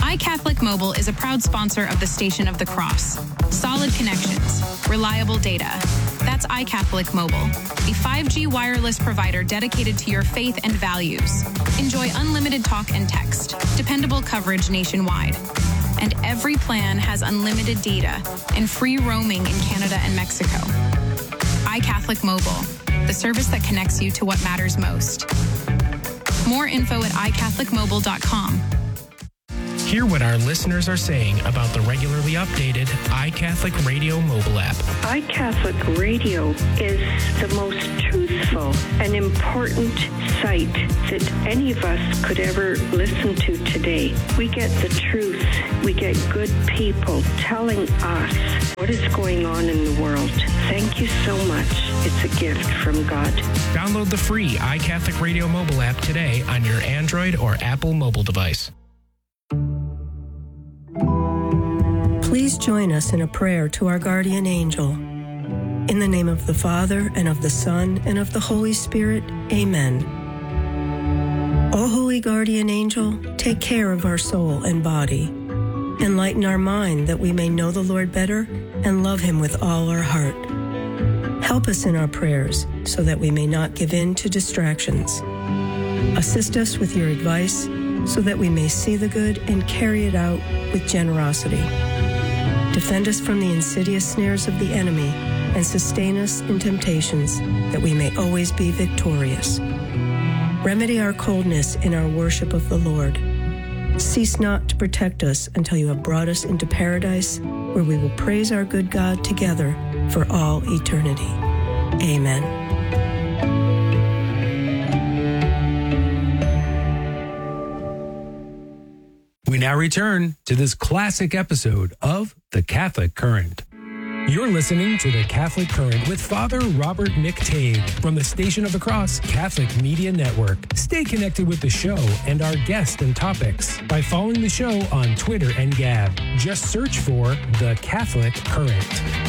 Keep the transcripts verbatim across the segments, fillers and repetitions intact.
iCatholic Mobile is a proud sponsor of the Station of the Cross. Solid connections, reliable data. That's iCatholic Mobile, a five G wireless provider dedicated to your faith and values. Enjoy unlimited talk and text, dependable coverage nationwide. And every plan has unlimited data and free roaming in Canada and Mexico. iCatholic Mobile, the service that connects you to what matters most. More info at i catholic mobile dot com. Hear what our listeners are saying about the regularly updated iCatholic Radio mobile app. iCatholic Radio is the most truthful and important site that any of us could ever listen to today. We get the truth. We get good people telling us what is going on in the world. Thank you so much. It's a gift from God. Download the free iCatholic Radio mobile app today on your Android or Apple mobile device. Please join us in a prayer to our guardian angel. In the name of the Father, and of the Son, and of the Holy Spirit, amen. O holy guardian angel, take care of our soul and body. Enlighten our mind that we may know the Lord better and love him with all our heart. Help us in our prayers so that we may not give in to distractions. Assist us with your advice so that we may see the good and carry it out with generosity. Defend us from the insidious snares of the enemy and sustain us in temptations that we may always be victorious. Remedy our coldness in our worship of the Lord. Cease not to protect us until you have brought us into paradise, where we will praise our good God together for all eternity. Amen. We now return to this classic episode of The Catholic Current. You're listening to The Catholic Current with Father Robert McTague from the Station of the Cross Catholic Media Network. Stay connected with the show and our guests and topics by following the show on Twitter and Gab. Just search for The Catholic Current.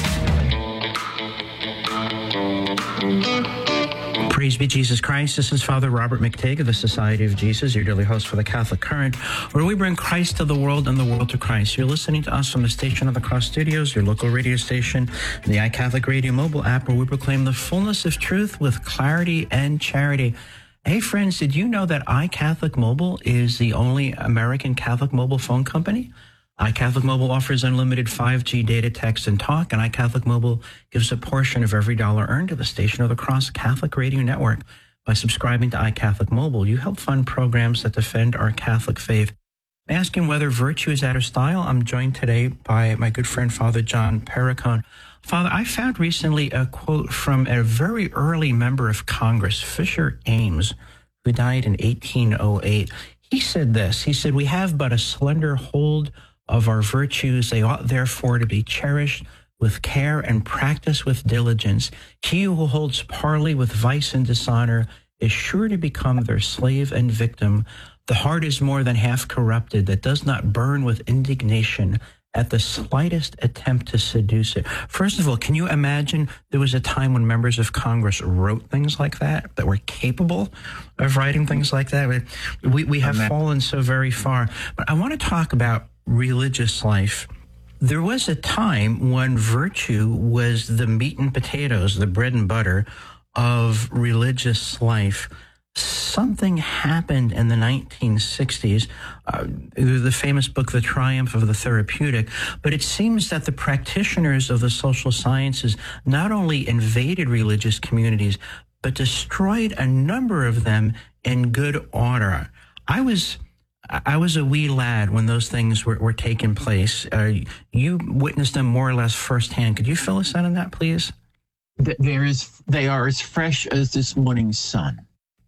Praise be Jesus Christ. This is Father Robert McTague of the Society of Jesus, your daily host for the Catholic Current, where we bring Christ to the world and the world to Christ. You're listening to us from the Station of the Cross Studios, your local radio station, the iCatholic Radio mobile app, where we proclaim the fullness of truth with clarity and charity. Hey, friends, did you know that iCatholic Mobile is the only American Catholic mobile phone company? iCatholic Mobile offers unlimited five G data, text, and talk, and iCatholic Mobile gives a portion of every dollar earned to the Station of the Cross Catholic Radio Network. By subscribing to iCatholic Mobile, you help fund programs that defend our Catholic faith. Asking whether virtue is out of style, I'm joined today by my good friend, Father John Perricone. Father, I found recently a quote from a very early member of Congress, Fisher Ames, who died in eighteen oh eight. He said this, he said, "We have but a slender hold of our virtues. They ought therefore to be cherished with care and practiced with diligence. He who holds parley with vice and dishonor is sure to become their slave and victim. The heart is more than half corrupted that does not burn with indignation at the slightest attempt to seduce it." First of all, can you imagine there was a time when members of Congress wrote things like that, that were capable of writing things like that? We, we have Amen. fallen so very far. But I want to talk about religious life. There was a time when virtue was the meat and potatoes, the bread and butter of religious life. Something happened in the nineteen sixties, uh, the famous book, The Triumph of the Therapeutic, but it seems that the practitioners of the social sciences not only invaded religious communities, but destroyed a number of them in good order. I was I was a wee lad when those things were, were taking place. Uh, you witnessed them more or less firsthand. Could you fill us in on that, please? There is, they are as fresh as this morning's sun.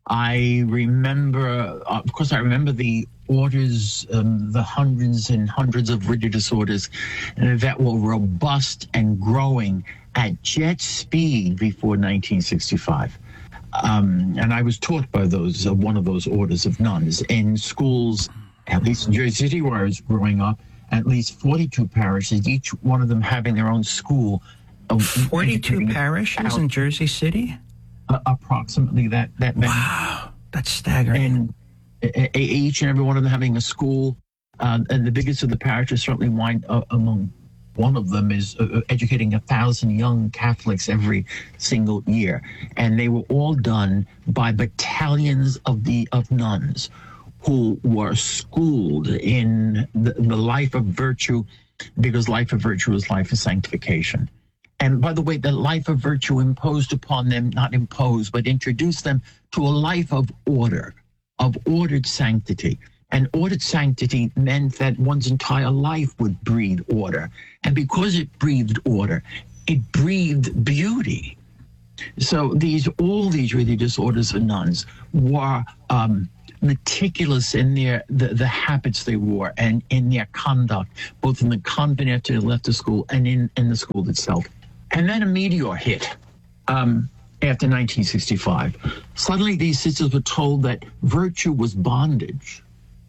I remember, uh, of course, I remember the orders, um, the hundreds and hundreds of religious orders uh, that were robust and growing at jet speed before nineteen sixty-five. Um, and I was taught by those, uh, one of those orders of nuns in schools, at least in Jersey City where I was growing up, at least forty-two parishes, each one of them having their own school. Uh, forty-two parishes out in Jersey City? Uh, approximately that, that many. Wow, that's staggering. And uh, each and every one of them having a school Uh, and the biggest of the parishes certainly wind uh, among one of them is uh, educating a thousand young Catholics every single year. And they were all done by battalions of the of nuns who were schooled in the, the life of virtue, because life of virtue is life of sanctification. And by the way, the life of virtue imposed upon them, not imposed, but introduced them to a life of order, of ordered sanctity. And ordered sanctity meant that one's entire life would breathe order. And because it breathed order, it breathed beauty. So these, all these religious orders of nuns were um, meticulous in their the, the habits they wore and in their conduct, both in the convent after they left the school and in, in the school itself. And then a meteor hit um, after nineteen sixty-five. Suddenly these sisters were told that virtue was bondage,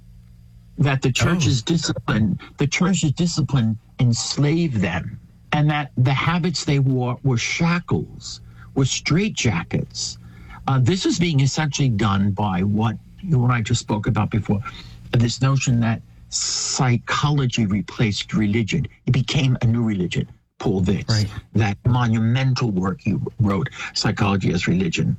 that the church's oh. discipline, the church's discipline enslaved them, and that the habits they wore were shackles, were straitjackets. Uh, this is being essentially done by what you and I just spoke about before, this notion that psychology replaced religion. It became a new religion. Paul Vitz, right. That monumental work he wrote, Psychology as Religion.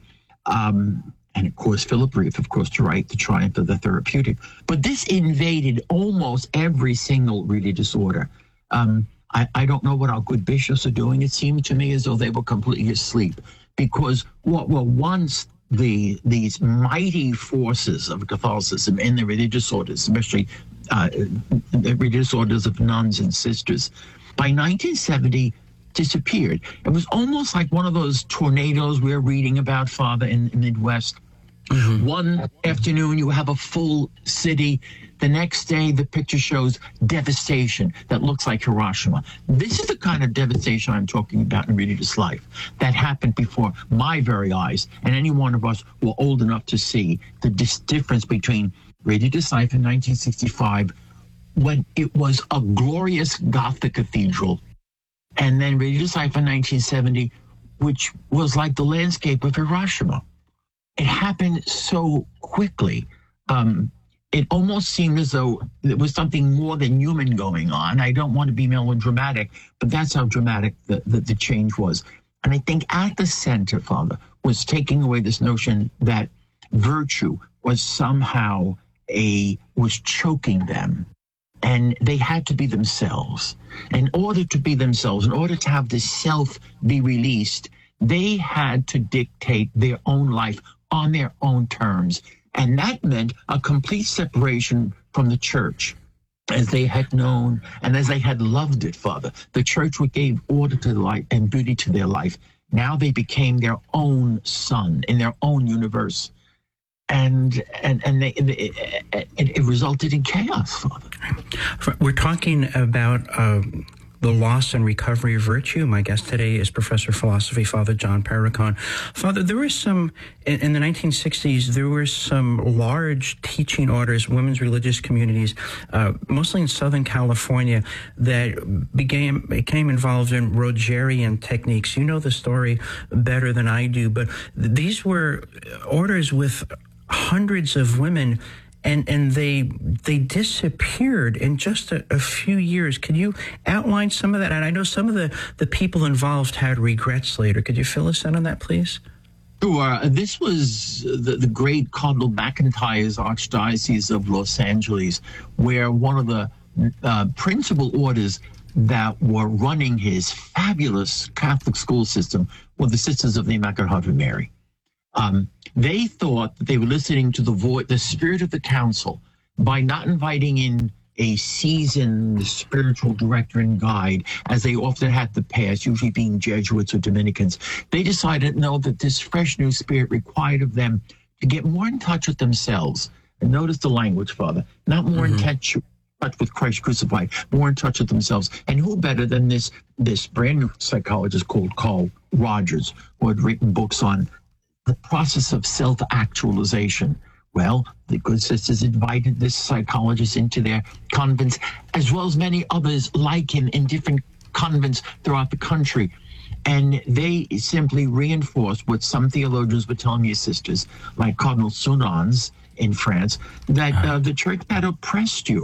Um, and of course, Philip Rieff, of course, to write The Triumph of the Therapeutic. But this invaded almost every single religious order. Um, I, I don't know what our good bishops are doing. It seemed to me as though they were completely asleep, because what were once the these mighty forces of Catholicism in the religious orders, especially uh, the religious orders of nuns and sisters, by nineteen seventy disappeared. It was almost like one of those tornadoes we're reading about, Father, in the Midwest. Mm-hmm. One afternoon, you have a full city. The next day, the picture shows devastation that looks like Hiroshima. This is the kind of devastation I'm talking about in religious life that happened before my very eyes, and any one of us who are old enough to see the dis- difference between religious life in nineteen sixty-five, when it was a glorious Gothic cathedral, and then religious life in nineteen seventy, which was like the landscape of Hiroshima. It happened so quickly. Um, it almost seemed as though there was something more than human going on. I don't want to be melodramatic, but that's how dramatic the, the, the change was. And I think at the center, Father, was taking away this notion that virtue was somehow a, was choking them. And they had to be themselves. In order to be themselves, in order to have the self be released, they had to dictate their own life on their own terms. And that meant a complete separation from the church as they had known and as they had loved it, Father. The church which gave order to their life and beauty to their life. Now they became their own sun in their own universe. And and and they, it, it, it resulted in chaos, Father. We're talking about uh, the loss and recovery of virtue. My guest today is Professor of Philosophy, Father John Perricone. Father, there were some, in, in the nineteen sixties, there were some large teaching orders, women's religious communities, uh, mostly in Southern California, that became, became involved in Rogerian techniques. You know the story better than I do, but these were orders with hundreds of women, and and they they disappeared in just a, a few years. Could you outline some of that? And I know some of the, the people involved had regrets later. Could you fill us in on that, please? Sure. This was the, the great Cardinal McIntyre's Archdiocese of Los Angeles, where one of the uh, principal orders that were running his fabulous Catholic school system were the Sisters of the Immaculate Heart of Mary. Um, they thought that they were listening to the voice, the spirit of the council, by not inviting in a seasoned spiritual director and guide, as they often had in the past, usually being Jesuits or Dominicans. They decided, no, that this fresh new spirit required of them to get more in touch with themselves. And notice the language, Father, not more mm-hmm. in touch with Christ crucified, more in touch with themselves. And who better than this, this brand new psychologist called Carl Rogers, who had written books on the process of self-actualization. Well, the good sisters invited this psychologist into their convents, as well as many others like him in different convents throughout the country. And they simply reinforced what some theologians were telling me, sisters, like Cardinal Sunans in France, that uh, the church had oppressed you.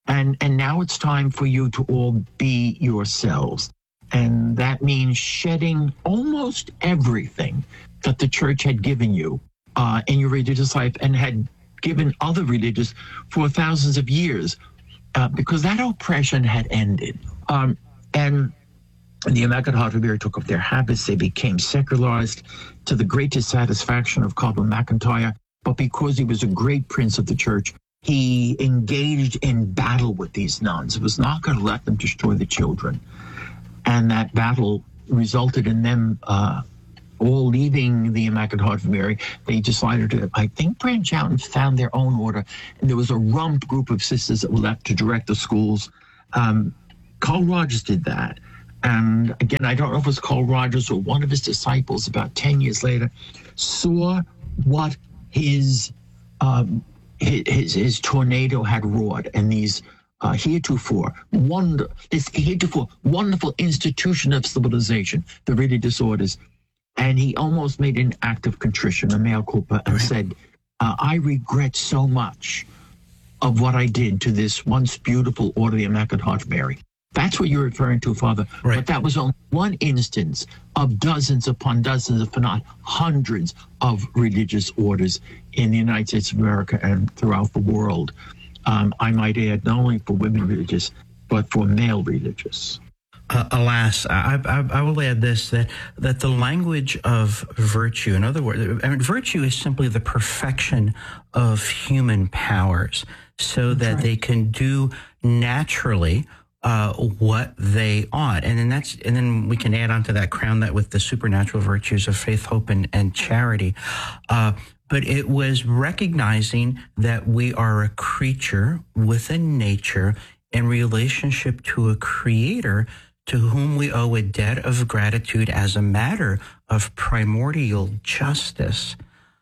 And, and now it's time for you to all be yourselves. And that means shedding almost everything that the church had given you uh, in your religious life and had given other religions for thousands of years, uh, because that oppression had ended. Um, and the Immaculate Heart of Mary took up their habits. They became secularized to the great dissatisfaction of Cardinal McIntyre. But because he was a great prince of the church, he engaged in battle with these nuns. It was not going to let them destroy the children. And that battle resulted in them uh, all leaving the Immaculate Heart of Mary. They decided to, I think, branch out and found their own order. And there was a rump group of sisters that were left to direct the schools. Um, Carl Rogers did that. And again, I don't know if it was Carl Rogers or one of his disciples about ten years later, saw what his um, his, his tornado had wrought, and these uh, heretofore, wonder, this heretofore wonderful institution of civilization, the religious orders. And he almost made an act of contrition, a mea culpa, and right. said, uh, I regret so much of what I did to this once beautiful order, the Immaculate Heart of Mary. That's what you're referring to, Father. Right. But that was only one instance of dozens upon dozens, if not hundreds, of religious orders in the United States of America and throughout the world. Um, I might add, not only for women religious, but for male religious. Uh, alas, I, I, I will add this, that, that the language of virtue, in other words, I mean, virtue is simply the perfection of human powers so that right. they can do naturally Uh, what they ought. And then that's, and then we can add on to that, crown that with the supernatural virtues of faith, hope, and, and charity. Uh, but it was recognizing that we are a creature within nature in relationship to a creator to whom we owe a debt of gratitude as a matter of primordial justice.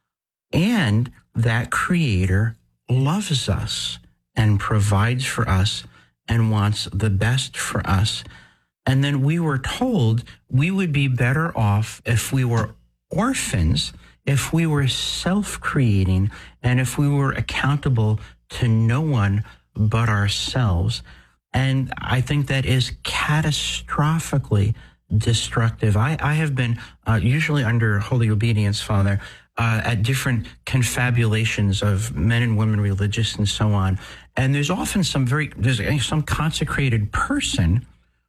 And that creator loves us and provides for us and wants the best for us. And then we were told we would be better off if we were orphans, if we were self-creating, and if we were accountable to no one but ourselves. And I think that is catastrophically destructive. I, I have been, uh, usually under holy obedience, Father, Uh, at different confabulations of men and women religious and so on. And there's often some very, there's some consecrated person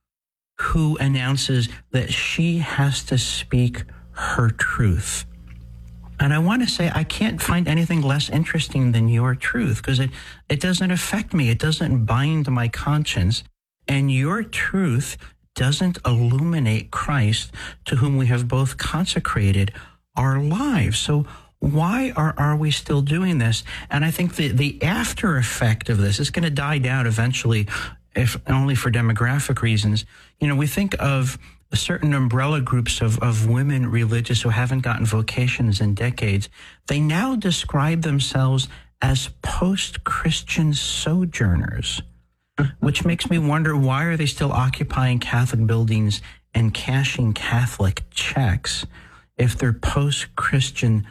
who announces that she has to speak her truth. And I want to say, I can't find anything less interesting than your truth, because it, it doesn't affect me. It doesn't bind my conscience. And your truth doesn't illuminate Christ, to whom we have both consecrated our lives. So why are, are we still doing this? And I think the, the after effect of this is going to die down eventually, if only for demographic reasons. You know, we think of certain umbrella groups of, of women religious who haven't gotten vocations in decades. They now describe themselves as post-Christian sojourners, which makes me wonder, why are they still occupying Catholic buildings and cashing Catholic checks if they're post-Christian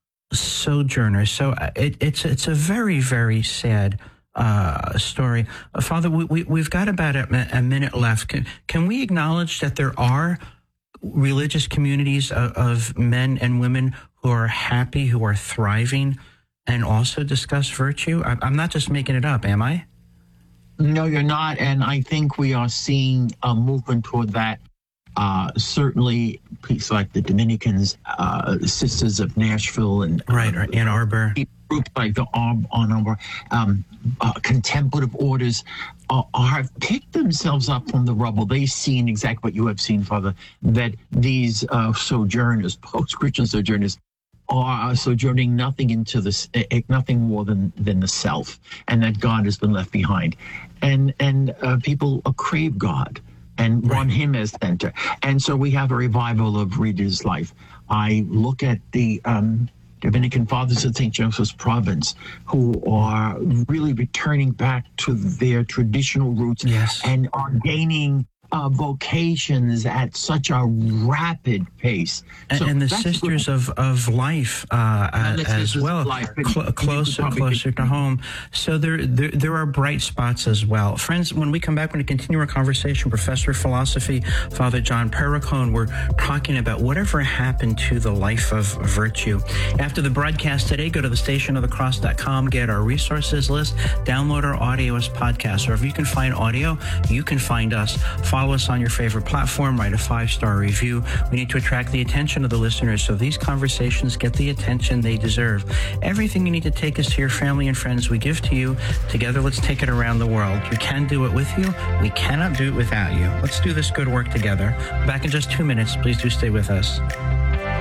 sojourners? So it, it's it's a very, very sad uh, story. Uh, Father, we, we, we've got about a, a minute left. Can, can we acknowledge that there are religious communities of, of men and women who are happy, who are thriving, and also discuss virtue? I, I'm not just making it up, am I? No, you're not. And I think we are seeing a movement toward that. Uh, certainly, people like the Dominicans, uh, Sisters of Nashville, and right, or Ann Arbor, groups like the Ann Arbor, um, uh, contemplative orders, uh, have picked themselves up from the rubble. They've seen exactly what you have seen, Father, that these uh, sojourners, post-Christian sojourners, are sojourning nothing into this, uh, nothing more than than the self, and that God has been left behind, and and uh, people uh, crave God and right. want him as center. And so we have a revival of religious life. I look at the um, Dominican Fathers of Saint Joseph's Province, who are really returning back to their traditional roots, yes. and are gaining uh, vocations at such a rapid pace. And, So and the that's Sisters what- of, of Life uh, And the as Sisters of well, Life, and cl- you could closer probably- closer to home. So there, there there are bright spots as well. Friends, when we come back, we're going to continue our conversation. Professor of Philosophy, Father John Perricone, we're talking about whatever happened to the life of virtue. After the broadcast today, go to the station of the cross dot com, get our resources list, download our audio as podcasts. Or if you can find audio, you can find us. Follow us on your favorite platform, write a five-star review. We need to attract the attention of the listeners so these conversations get the attention they deserve. Everything you need to take us to your family and friends, we give to you. Together, let's take it around the world. We can do it with you. We cannot do it without you. Let's do this good work together. Back in just two minutes. Please do stay with us.